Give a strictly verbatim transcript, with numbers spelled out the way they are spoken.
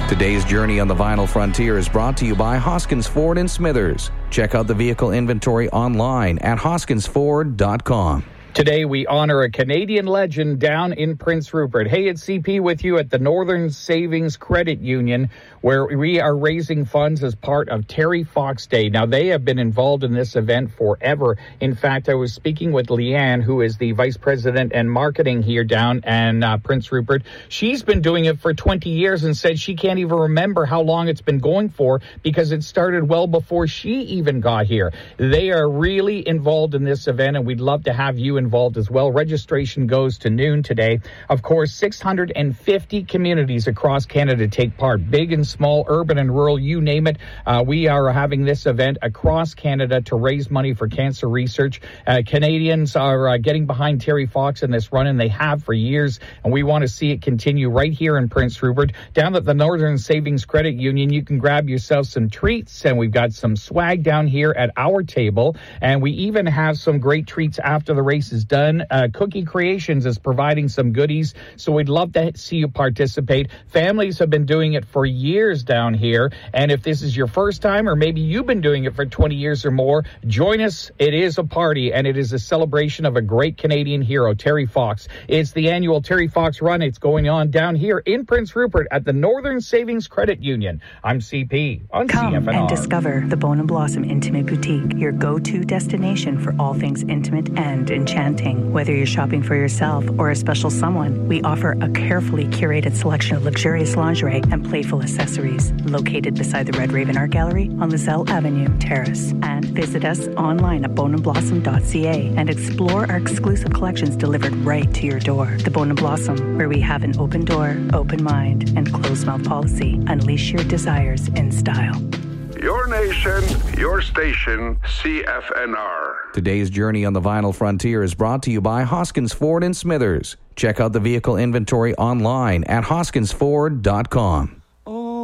Today's journey on the Vinyl Frontier is brought to you by Hoskins Ford in Smithers. Check out the vehicle inventory online at hoskins ford dot com. Today, we honor a Canadian legend down in Prince Rupert. Hey, it's C P with you at the Northern Savings Credit Union, where we are raising funds as part of Terry Fox Day. Now, they have been involved in this event forever. In fact, I was speaking with Leanne, who is the Vice President and Marketing here down in uh, Prince Rupert. She's been doing it for twenty years and said she can't even remember how long it's been going for because it started well before she even got here. They are really involved in this event, and we'd love to have you involved. involved as well. Registration goes to noon today. Of course, six hundred fifty communities across Canada take part, big and small, urban and rural, you name it. Uh, we are having this event across Canada to raise money for cancer research. Uh, Canadians are uh, getting behind Terry Fox in this run, and they have for years, and we want to see it continue right here in Prince Rupert. Down at the Northern Savings Credit Union, you can grab yourself some treats, and we've got some swag down here at our table, and we even have some great treats after the race is done. Uh, Cookie Creations is providing some goodies, so we'd love to see you participate. Families have been doing it for years down here, and if this is your first time, or maybe you've been doing it for twenty years or more, join us. It is a party, and it is a celebration of a great Canadian hero, Terry Fox. It's the annual Terry Fox Run. It's going on down here in Prince Rupert at the Northern Savings Credit Union. I'm C P on Come C F N R. And discover the Bone and Blossom Intimate Boutique, your go-to destination for all things intimate and enchanting. Whether you're shopping for yourself or a special someone, we offer a carefully curated selection of luxurious lingerie and playful accessories. Located beside the Red Raven Art Gallery on Lizelle Avenue, Terrace. And visit us online at bone and blossom dot c a and explore our exclusive collections delivered right to your door. The Bone and Blossom, where we have an open door, open mind, and closed-mouth policy. Unleash your desires in style. Your nation, your station, C F N R. Today's journey on the Vinyl Frontier is brought to you by Hoskins Ford in Smithers. Check out the vehicle inventory online at hoskins ford dot com.